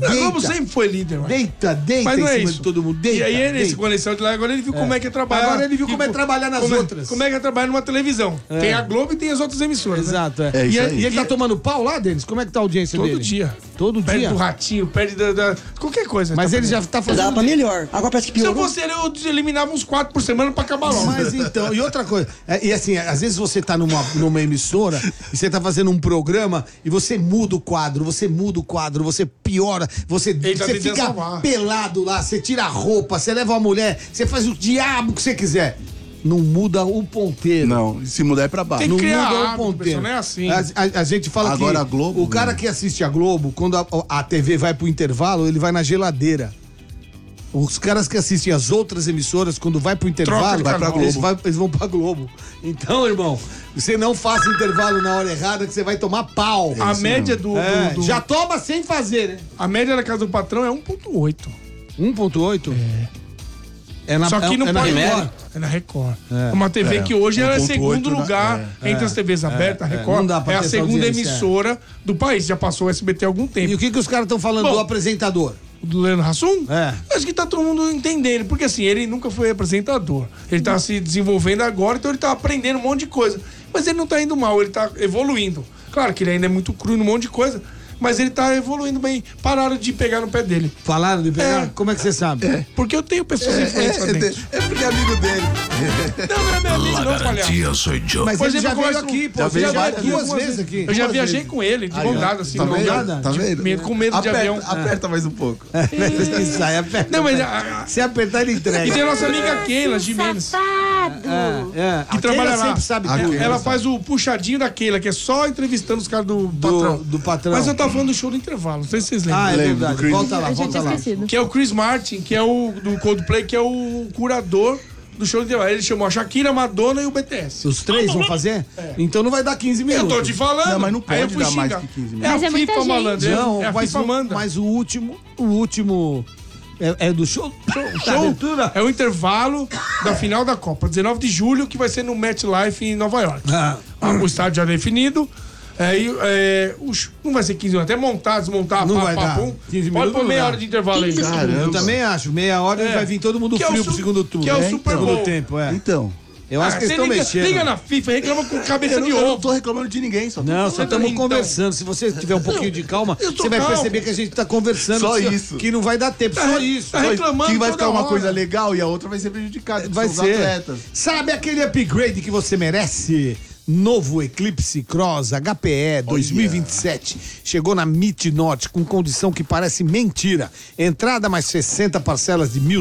A Globo sempre foi líder, mano. Deita Mas não em é cima isso. de todo mundo. Deita, e aí, deita. nesse conexão de lá, agora ele viu como é que é trabalhar. Agora ele viu como é trabalhar nas outras. Como é que é trabalhar numa televisão. Tem a Globo e tem as outras emissoras. Exato, né? é. isso aí. E ele tá tomando pau lá, Denis? Como é que tá a audiência Todo dele? dia. Todo Perde dia? do Ratinho, perde da qualquer coisa. Mas tá ele perdendo. já tá fazendo... Dá pra melhor. Agora parece que Se eu piorou. fosse ele, eu eliminava uns 4 por semana pra acabar logo. Mas então, e outra coisa, e assim, às vezes você tá numa emissora e você tá fazendo um programa e você muda o quadro, você piora, você tá tentando fica salvar. pelado lá, você tira a roupa, você leva uma mulher, você faz o diabo que você quiser. Não muda o ponteiro. Não, se mudar é pra baixo. Tem Não que criar muda o hábito, ponteiro. pessoal, não é assim. A gente fala Agora que a Globo, o cara né? que assiste a Globo, quando a TV vai pro intervalo, ele vai na geladeira. Os caras que assistem as outras emissoras, quando vai pro intervalo, Troca de canal. eles vão pra Globo. Então, irmão, você não faça intervalo na hora errada que você vai tomar pau. A média do Já toma sem fazer, né? A média da casa do patrão é 1,8. 1,8? É na, Só que não é na pode. Record? É na Record. Uma TV que hoje ela é 1,8 segundo na- lugar entre as TVs abertas. A Não Record dá pra é a ter essa segunda audiência, emissora do país. Já passou o SBT há algum E tempo. o que os caras estão falando Bom, do apresentador? Do Leandro Hassum? É. Acho que tá todo mundo entendendo. Porque assim, ele nunca foi apresentador. Ele tá se desenvolvendo agora, então ele tá aprendendo um monte de coisa. Mas ele não tá indo mal, ele tá evoluindo. Claro que ele ainda é muito cru num monte de coisa, mas ele tá evoluindo bem. Pararam de pegar no pé dele. Falaram de pegar? É. Como é que você sabe? Porque eu tenho pessoas influentes lá dentro. É porque é amigo dele. Não é meu amigo, não, palhaço. sou eu. Mas Por ele exemplo, já eu veio converso aqui, com- pô. Já Você veio já veio várias duas algumas vezes aqui. Eu já Duas viajei vezes. com ele, de mão dada, assim, Tá de mão vendo? dada. Tá vendo? Com medo de avião. Aperta mais um pouco. Isso aí, aperta. Não, mas Se apertar, ele entrega. E tem a nossa amiga Keila Gimenez, Que trabalha lá. sempre sabe tudo. Ela faz o puxadinho da Keila, que é só entrevistando os caras do patrão. Do patrão. Mas eu tava falando do show do intervalo, não sei se vocês lembram. Ah, é Lembro, verdade. do Chris. Volta lá, Eu já volta tinha lá. esquecido. Que é o Chris Martin, que é o do Coldplay, que é o curador do show do intervalo. Ele chamou a Shakira, a Madonna e o BTS. Os três vão fazer? Então não vai dar 15 Eu minutos. tô te falando. Não, mas não Aí eu pode fui dar mais xingar. que 15 É minutos. a Mas é muita FIFA, gente. malandro. Não, É a FIFA manda. mas o último é do show. Show é o intervalo da final da Copa, 19 de julho, que vai ser no MetLife em Nova York. Ah. O estádio já definido. Não vai ser 15 minutos, até montar, desmontar, Não vai dar. 15 Pode minutos pôr não meia dá. hora de intervalo aí. Eu também acho. Meia hora e vai vir todo mundo Que é o frio su- pro segundo turno. que é o né? Super Segundo Bowl. tempo, é. Então, Eu acho que eles estão mexendo. Liga na FIFA, reclama com cabeça de eu não ovo. tô reclamando de ninguém, só tô Não, só Então. estamos conversando. Se você tiver um pouquinho de calma, eu tô você vai calmo. perceber que a gente tá conversando. Só que- isso. Que não vai dar tempo. Só isso. tá reclamando que vai toda ficar uma hora. coisa legal e a outra vai ser prejudicada. que Vai são os ser. atletas. Sabe aquele upgrade que você merece? Novo Eclipse Cross HPE 2027. Chegou na MIT Norte com condição que parece mentira. Entrada mais 60 parcelas de R$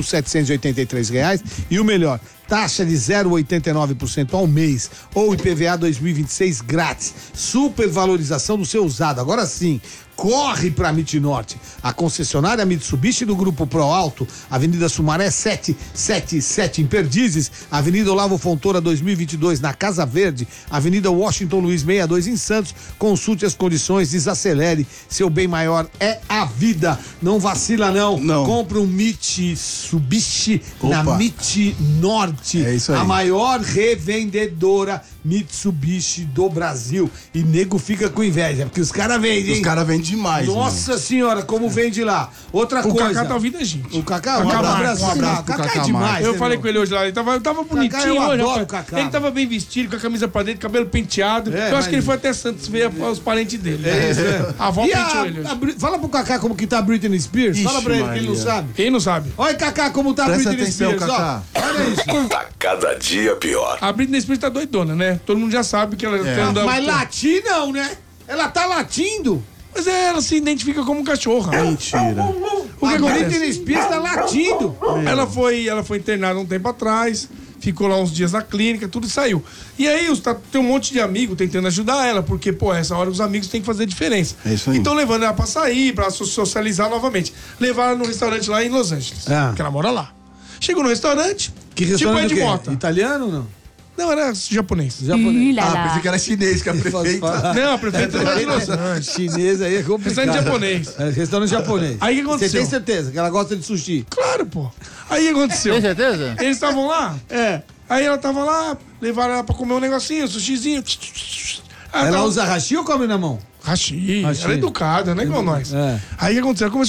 1.783 e o melhor, taxa de 0,89% ao mês ou IPVA 2026 grátis. Supervalorização do seu usado. Agora sim, corre pra MIT Norte. A concessionária Mitsubishi do Grupo Pro Alto, Avenida Sumaré 777 em Perdizes, Avenida Olavo Fontoura 2022 na Casa Verde, Avenida Washington Luiz 62 em Santos. Consulte as condições, desacelere. Seu bem maior é a vida. Não vacila não. Não. Compra um Mitsubishi na Opa. MIT Norte. É isso aí. A maior revendedora Mitsubishi do Brasil. E nego fica com inveja, porque os caras vendem, Os hein? caras vendem demais. Nossa senhora, como vende lá. Outra O coisa. Kaká tá ouvindo a gente. O Kaká, Kaká um Marques, abraço. um abraço O pro Kaká é Kaká demais. Marques. Eu né, falei meu? com ele hoje lá, ele tava bonitinho eu hoje, adoro rapaz. o Kaká. Ele tava bem vestido, com a camisa pra dentro, cabelo penteado. É, eu mas- acho que ele foi até Santos ver os parentes dele. É isso, é. A avó E penteou ele hoje. Fala pro Kaká como que tá a Britney Spears. Ixi, Fala pra ele que ele não Maria. sabe. Quem não sabe? Olha, Kaká, como tá a Presta Britney atenção, Spears, Kaká. ó. Olha isso. Tá cada dia pior. A Britney Spears tá doidona, né? Todo mundo já sabe que ela tá andando. Mas latir não, né? Ela tá latindo. Mas ela se identifica como cachorra. Mentira. O que A acontece? Britney Spears tá latindo. Ela foi internada um tempo atrás, ficou lá uns dias na clínica, tudo e saiu. E aí tem um monte de amigo tentando ajudar ela, porque, pô, essa hora os amigos têm que fazer diferença. É isso aí. Então levando ela pra sair, pra socializar novamente. Levaram no restaurante lá em Los Angeles, Ah. que ela mora lá. Chegou no restaurante, Que tipo restaurante Ed do quê? Mota. Italiano ou não? Não, era japonês. Japonês. Pensei que era chinês, que a prefeita. Não, a prefeita lá de Los Angeles. Chinês aí é complicado. Restaurante japonês. É, restaurante japonês. Aí o que aconteceu? Você tem certeza que ela gosta de sushi? Claro, pô. Aí o que aconteceu? Tem certeza? Eles estavam lá, É. aí ela tava lá, levaram ela pra comer um negocinho, um sushizinho. Aí Ela tava- usa hashi ou come na mão? Hashi. Hashi. Ela é educada, não é igual nós. É. Aí o que aconteceu? Ela começou